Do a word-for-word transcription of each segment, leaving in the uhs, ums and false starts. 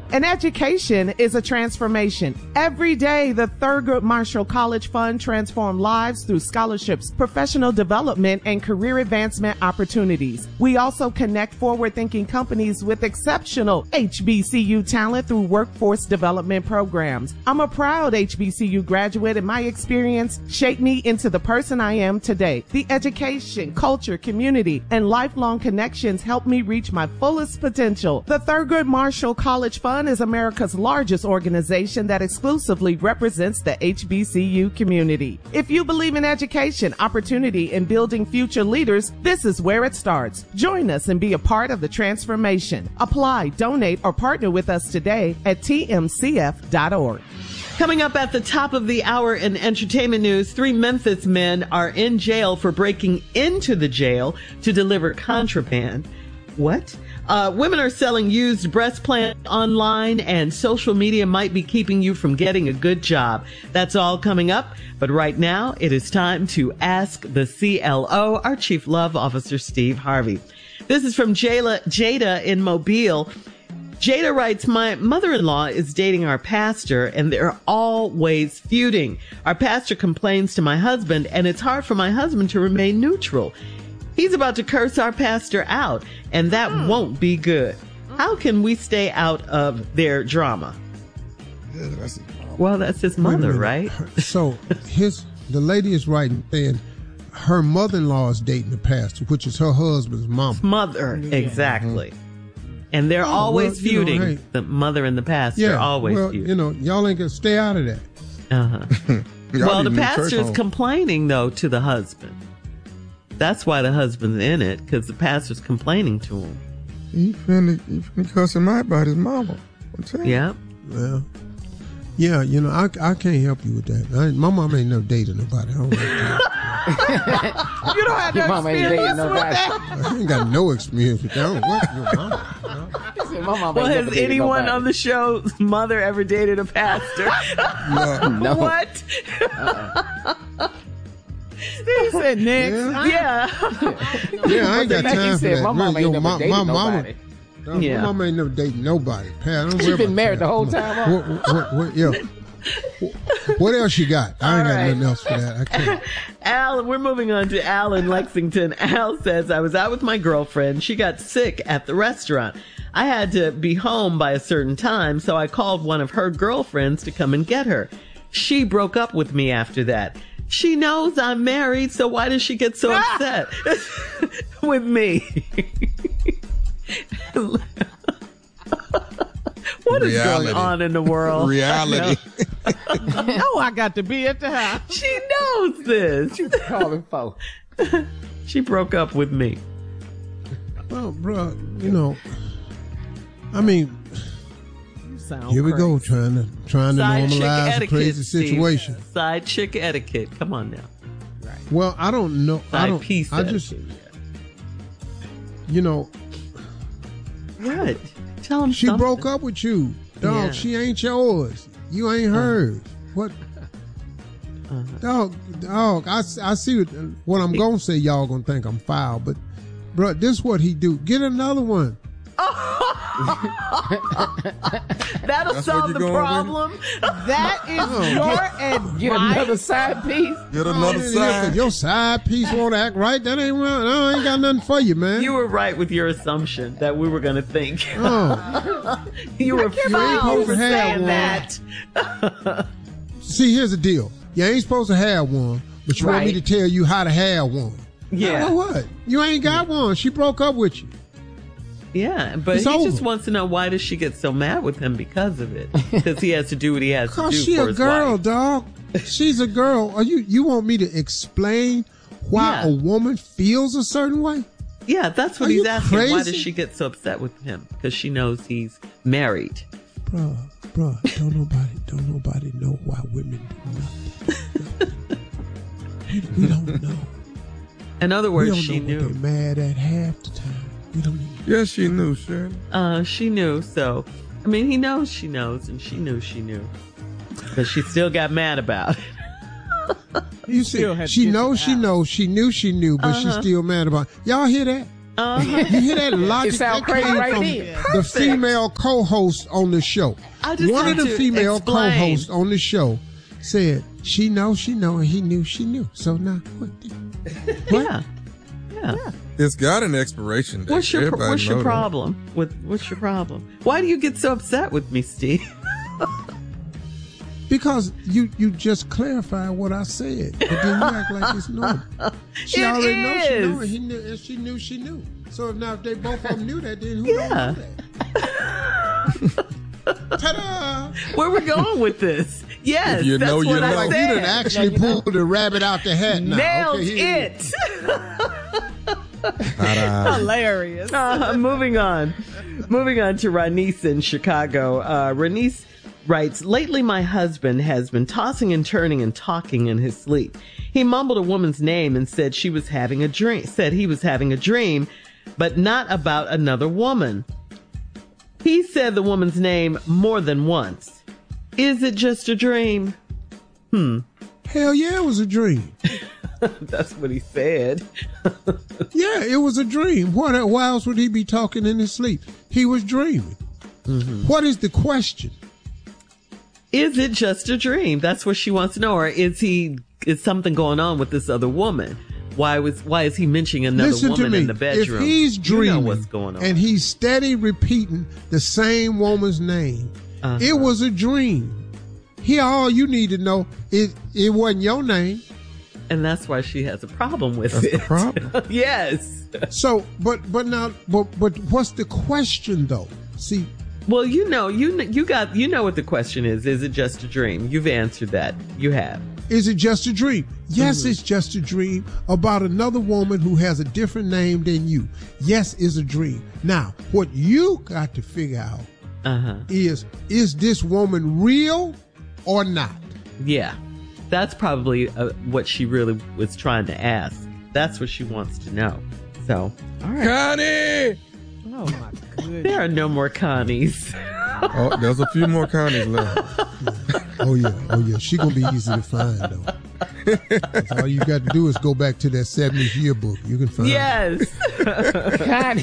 An education is a transformation. Every day, the Thurgood Marshall College Fund transforms lives through scholarships, professional development, and career advancement opportunities. We also connect forward-thinking companies with exceptional H B C U talent through workforce development programs. I'm a proud H B C U graduate, and my experience shaped me into the person I am today. The education, culture, community, and lifelong connections helped me reach my fullest potential. The Thurgood Marshall College Fund is America's largest organization that exclusively represents the H B C U community. If you believe in education, opportunity, and building future leaders, this is where it starts. Join us and be a part of the transformation. Apply, donate, or partner with us today at T M C F dot org. Coming up at the top of the hour in entertainment news, three Memphis men are in jail for breaking into the jail to deliver contraband. What? Uh, women are selling used breast implants online, and social media might be keeping you from getting a good job. That's all coming up. But right now, it is time to ask the C L O, our Chief Love Officer, Steve Harvey. This is from Jayla, Jada in Mobile. Jada writes, my mother-in-law is dating our pastor, and they're always feuding. Our pastor complains to my husband, and it's hard for my husband to remain neutral. He's about to curse our pastor out, and that mm. won't be good. How can we stay out of their drama? Yeah, that's his mom. Well, that's his mother, right? So his the lady is writing saying her mother-in-law is dating the pastor, which is her husband's mama. Mother, yeah. Exactly. Mm-hmm. And they're oh, always well, feuding. You know, hey, the mother and the pastor yeah, are always well, feuding. You know, y'all ain't gonna stay out of that. Uh-huh. Well, the pastor is complaining, though, to the husband. That's why the husband's in it, because the pastor's complaining to him. He finna, he finna cuss him out about his mama. Yeah. Well, yeah, you know, I, I can't help you with that. I, my mama ain't never dated nobody. I don't like that. You don't have no mama ain't dating nobody. I ain't got no experience with that. I don't work with your mama. You know? My mama well, has anyone nobody. on the show's mother ever dated a pastor? No. No. What? Uh-uh. Steve said next. Yeah, yeah. yeah I ain't got time for said, that. my mama ain't Yo, never my, dated my nobody. Mama, Yeah. My mama ain't never dated nobody. Pat, don't She worry been about married that. the whole time. Huh? What, what, what, yeah. What else you got? I ain't All got right. nothing else for that. I can't. Al, we're moving on to Al in Lexington. Al says, I was out with my girlfriend. She got sick at the restaurant. I had to be home by a certain time, so I called one of her girlfriends to come and get her. She broke up with me after that. She knows I'm married, so why does she get so upset with me? What is Reality. going on in the world? Reality. No, I got to be at the house. She knows this. She's calling for. She broke up with me. Well, bro, you know, I mean, Sound here we crazy. go, trying to trying to Side chick normalize a etiquette, crazy Steve. situation. Side chick etiquette. Come on now. Well, I don't know. I Side don't. piece I just, etiquette. you know, What? Tell him she something. broke up with you, dog. Yeah. She ain't yours. You ain't hers. What? Uh-huh. Dog, dog. I, I see what, what I'm gonna say. Y'all gonna think I'm foul, but, bro, this is what he do. Get another one. That'll That's solve what you the going problem. That is your advice. Get another side piece. Get another Yeah, side. your side piece won't act right. That ain't well. I ain't got nothing for you, man. You were right with your assumption that we were going to think. Oh. You were ain't foul supposed for to have saying one. that. See, here's the deal. You ain't supposed to have one, but you want me Right. to tell you how to have one. Yeah. Well, what? You ain't got one. She broke up with you. Yeah, but It's he over. just wants to know, why does she get so mad with him because of it? Because he has to do what he has to do Cause she for a his girl, wife. dog. She's a girl. Are you you want me to explain why Yeah. a woman feels a certain way? Yeah, that's what Are he's you asking. Why crazy? does she get so upset with him? Because she knows he's married. Bruh, bruh, don't nobody don't nobody know why women do nothing. we, we don't know. In other We words, don't she know knew. what they're mad at half the time. We don't even Yes, she knew, Shirley. Uh, she knew. So, I mean, he knows she knows, and she knew she knew. But she still got mad about it. You still see, had to she get knows it she out. knows she knew she knew, but Uh-huh. she's still mad about it. Y'all hear that? Uh-huh. You hear that logic? It sound That crazy came right from then. the female co-host on the show. I just One of had the to female explain. co-hosts on the show said, she know, she know, and he knew, she knew. So now, what? what? Yeah. Yeah. It's got an expiration date. What's your Everybody What's your know that. problem with What's your problem? Why do you get so upset with me, Steve? Because you you just clarified what I said, but then you act like it's normal. She It already knows she is. knew, and, he knew, and she knew she knew. So now if they both of them knew that, then who Yeah. don't know that? Ta-da! Where we going with this? Yes, If you that's know, you what I know. Like said. you done actually pulled the rabbit out the hat now. Nailed Okay, here it. Ta-da. Hilarious. Uh, moving on. Moving on to Ranice in Chicago. Uh, Ranice writes, lately my husband has been tossing and turning and talking in his sleep. He mumbled a woman's name and said she was having a dream, said he was having a dream, but not about another woman. He said the woman's name more than once. Is it just a dream? Hmm. Hell yeah, it was a dream. That's what he said. Yeah, it was a dream. What, why else would he be talking in his sleep? He was dreaming. Mm-hmm. What is the question? Is it just a dream? That's what she wants to know. Or is he, is something going on with this other woman? Why was, why is he mentioning another Listen woman to me. in the bedroom? If he's dreaming you know what's going on. and he's steady repeating the same woman's name, Uh-huh. it was a dream. Here, all you need to know is it wasn't your name. And that's why she has a problem with That's it. the problem. Yes. So, but but now, but but what's the question though? See, Well, you know, you kn- you got you know what the question is. Is it just a dream? You've answered that. You have. is it just a dream? Yes, Mm-hmm. it's just a dream about another woman who has a different name than you. Yes, it's a dream. Now, what you got to figure out Uh-huh. is is this woman real or not? Yeah. That's probably uh, what she really was trying to ask. That's what she wants to know. So, all right. Connie! Oh my goodness. There are no more Connies. Oh, there's a few more Connies left. Oh yeah, oh yeah. She gonna be easy to find though. That's all you got to do is go back to that seventies yearbook. You can find. Yes. Connie.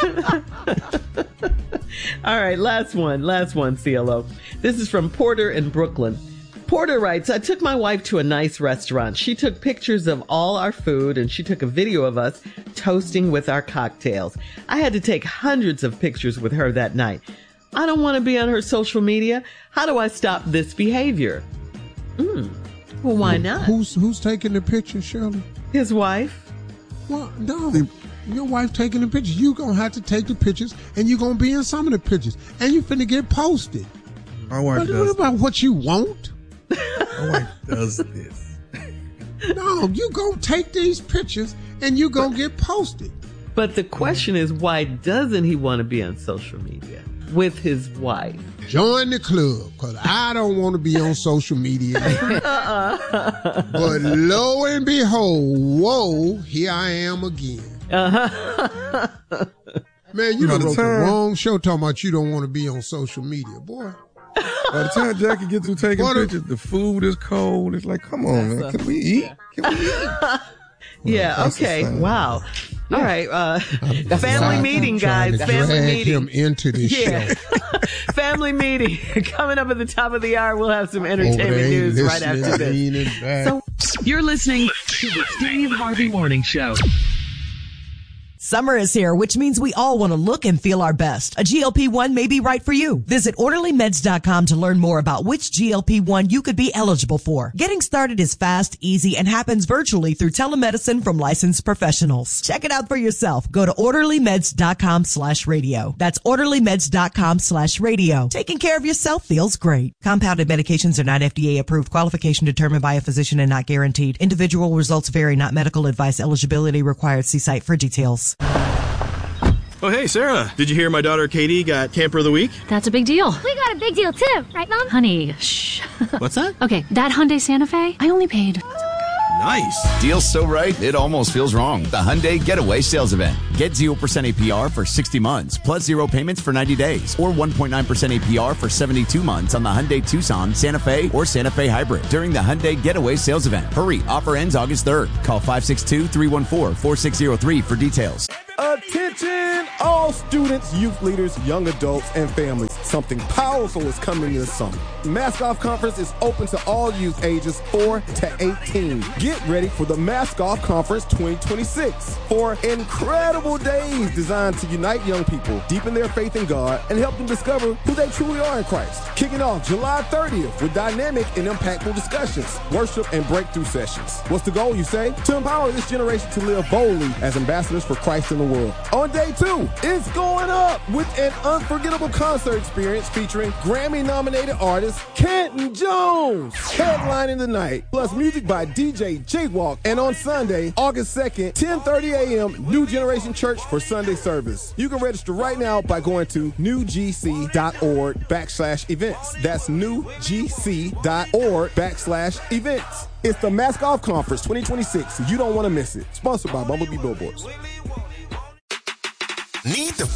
All right, last one, last one, C L O. This is from Porter in Brooklyn. Porter writes, I took my wife to a nice restaurant. She took pictures of all our food and she took a video of us toasting with our cocktails. I had to take hundreds of pictures with her that night. I don't want to be on her social media. How do I stop this behavior? Mm. Well, why not? Who's who's taking the picture, Shirley? His wife? Well, no. Your wife taking the pictures. You gonna have to take the pictures, and you gonna be in some of the pictures, and you finna get posted. My wife But what does. about what you want? My wife does this. No, you gonna take these pictures, and you gonna get posted. But the question is, why doesn't he want to be on social media with his wife? Join the club, cause I don't want to be on social media. Uh-uh. But lo and behold, whoa, here I am again. Uh-huh. Man, you By done the wrote the time- wrong show talking about you don't want to be on social media, boy. By the time Jackie gets through taking What a- pictures, the food is cold. It's like, come on, man. Can we eat? Can we eat? Yeah, that's the okay. sign. Wow. All right. Uh, family Why meeting, I'm trying guys. to Family drag meeting. him into this Yeah. show. Family meeting. Coming up at the top of the hour, we'll have some Over entertainment there, news right listening, after this. leaning back. So, You're listening to the Steve Harvey Morning Show. Summer is here, which means we all want to look and feel our best. A G L P one may be right for you. Visit orderly meds dot com to learn more about which G L P one you could be eligible for. Getting started is fast, easy, and happens virtually through telemedicine from licensed professionals. Check it out for yourself. Go to orderly meds dot com slash radio. That's orderly meds dot com slash radio. Taking care of yourself feels great. Compounded medications are not F D A approved. Qualification determined by a physician and not guaranteed. Individual results vary, not medical advice. Eligibility required. See site for details. Oh, hey, Sarah. Did you hear my daughter Katie got Camper of the Week? That's a big deal. We got a big deal too, right, Mom? Honey, shh. What's that? Okay, that Hyundai Santa Fe, I only paid. Nice. Deal's so right, it almost feels wrong. The Hyundai Getaway Sales Event. Get zero percent A P R for sixty months, plus zero payments for ninety days, or one point nine percent A P R for seventy-two months on the Hyundai Tucson, Santa Fe, or Santa Fe Hybrid during the Hyundai Getaway Sales Event. Hurry, offer ends August third. Call five six two, three one four, four six zero three for details. A Attention, all students, youth leaders, young adults, and families. Something powerful is coming this summer. Mask Off Conference is open to all youth ages four to eighteen. Get ready for the Mask Off Conference twenty twenty-six. Four incredible days designed to unite young people, deepen their faith in God, and help them discover who they truly are in Christ. Kicking off July thirtieth with dynamic and impactful discussions, worship, and breakthrough sessions. What's the goal, you say? To empower this generation to live boldly as ambassadors for Christ in the world. On day two, it's going up with an unforgettable concert experience featuring Grammy-nominated artist Canton Jones, headlining the night, plus music by D J J-Walk. And on Sunday, August second, ten thirty a.m., New Generation Church for Sunday service. You can register right now by going to newgc.org backslash events. That's newgc.org backslash events. It's the Mask Off Conference twenty twenty-six. You don't want to miss it. Sponsored by Bumblebee Billboards. Need the